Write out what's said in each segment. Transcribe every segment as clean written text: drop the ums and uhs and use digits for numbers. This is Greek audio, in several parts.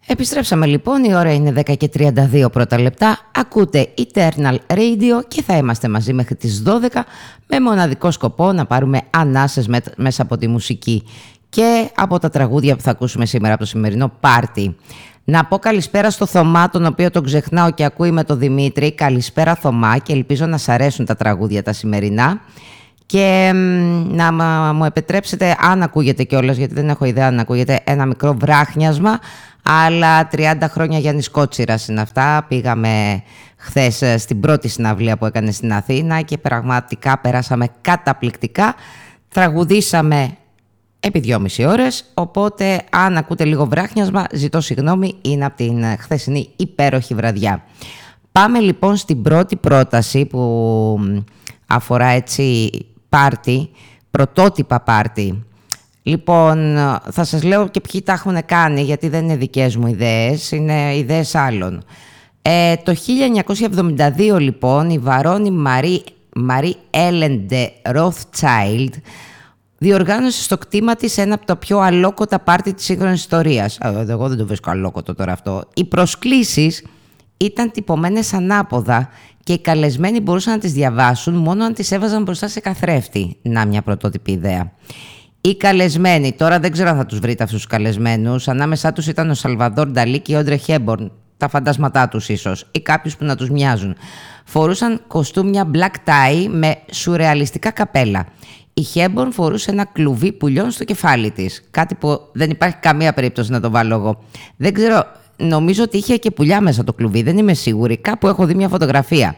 Επιστρέψαμε λοιπόν, η ώρα είναι 10 και 32 πρώτα λεπτά. Ακούτε Eternal Radio και θα είμαστε μαζί μέχρι τις 12 με μοναδικό σκοπό να πάρουμε ανάσες μέσα από τη μουσική και από τα τραγούδια που θα ακούσουμε σήμερα από το σημερινό πάρτι. Να πω καλησπέρα στο Θωμά, τον οποίο τον ξεχνάω και ακούει με τον Δημήτρη. Καλησπέρα Θωμά, και ελπίζω να σ' αρέσουν τα τραγούδια τα σημερινά. Και να μου επιτρέψετε, αν ακούγεται κιόλας, γιατί δεν έχω ιδέα αν ακούγεται, ένα μικρό βράχνιασμα. Αλλά 30 χρόνια Γιάννης Κότσιρας είναι αυτά. Πήγαμε χθες στην πρώτη συναυλία που έκανε στην Αθήνα και πραγματικά περάσαμε καταπληκτικά. Τραγουδήσαμε επί 2,5 ώρες, οπότε αν ακούτε λίγο βράχνιασμα, ζητώ συγγνώμη, είναι από την χθεσινή υπέροχη βραδιά. Πάμε λοιπόν στην πρώτη πρόταση που αφορά έτσι πάρτι, πρωτότυπα πάρτι. Λοιπόν, θα σας λέω και ποιοι τα έχουν κάνει, γιατί δεν είναι δικές μου ιδέες, είναι ιδέες άλλων. Το 1972 λοιπόν η Βαρόνι Μαρί Έλεντε Rothschild διοργάνωσε στο κτήμα της ένα από τα πιο αλόκοτα πάρτι της σύγχρονης ιστορίας. Εγώ δεν το βρίσκω αλόκοτο τώρα αυτό. Οι προσκλήσεις ήταν τυπωμένες ανάποδα και οι καλεσμένοι μπορούσαν να τις διαβάσουν μόνο αν τις έβαζαν μπροστά σε καθρέφτη. Να, μια πρωτότυπη ιδέα. Οι καλεσμένοι, τώρα δεν ξέρω αν θα τους βρείτε αυτούς τους καλεσμένους, ανάμεσά τους ήταν ο Σαλβαδόρ Νταλί και η Όντρε Χέμπορν, τα φαντάσματά τους ίσως, ή κάποιους που να τους μοιάζουν. Φορούσαν κοστούμια black tie με σουρεαλιστικά καπέλα. Η Χέμπορν φορούσε ένα κλουβί πουλιών στο κεφάλι της, κάτι που δεν υπάρχει καμία περίπτωση να το βάλω εγώ. Δεν ξέρω, νομίζω ότι είχε και πουλιά μέσα το κλουβί, δεν είμαι σίγουρη, κάπου έχω δει μια φωτογραφία.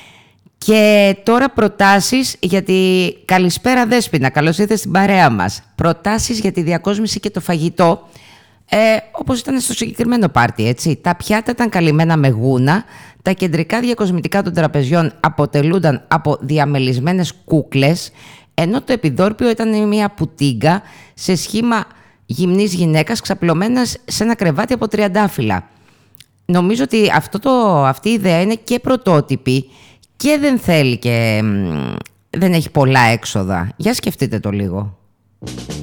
Και τώρα προτάσεις για τη... Καλησπέρα Δέσποινα, καλώς ήρθες στην παρέα μας. Προτάσεις για τη διακόσμηση και το φαγητό, όπως ήταν στο συγκεκριμένο πάρτι, έτσι. Τα πιάτα ήταν καλυμμένα με γούνα, τα κεντρικά διακοσμητικά των τραπεζιών αποτελούνταν από διαμελισμένες κούκλες, ενώ το επιδόρπιο ήταν μια πουτίγκα σε σχήμα γυμνής γυναίκας ξαπλωμένας σε ένα κρεβάτι από τριαντάφυλλα. Νομίζω ότι αυτή η ιδέα είναι και πρωτότυπη και δεν θέλει και δεν έχει πολλά έξοδα. Για σκεφτείτε το λίγο.